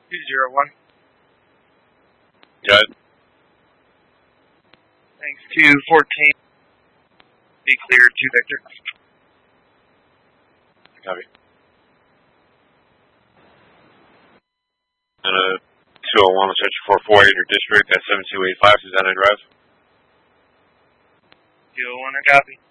201. Got it. Thanks. 214. Be cleared to Victor. Copy. And 201, let's search 448 your district at 7285 Susanna Drive. 201, I copy.